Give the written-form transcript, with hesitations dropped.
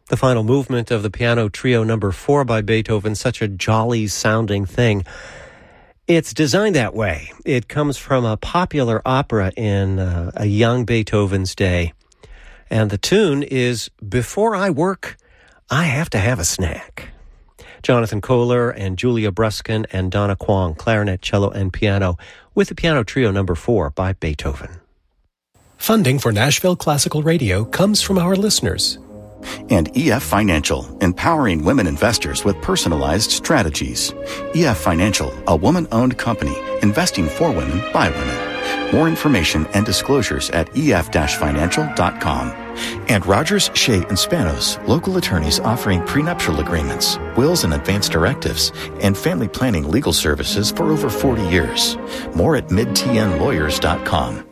The final movement of the Piano Trio No. 4 by Beethoven, such a jolly-sounding thing. It's designed that way. It comes from a popular opera in a young Beethoven's day. And the tune is, "Before I work, I have to have a snack." Jonathan Kohler and Julia Bruskin and Donna Kwong, clarinet, cello, and piano, with the Piano Trio No. 4 by Beethoven. Funding for Nashville Classical Radio comes from our listeners. And EF Financial, empowering women investors with personalized strategies. EF Financial, a woman-owned company, investing for women by women. More information and disclosures at ef-financial.com. And Rogers, Shea & Spanos, local attorneys offering prenuptial agreements, wills and advance directives, and family planning legal services for over 40 years. More at midtnlawyers.com.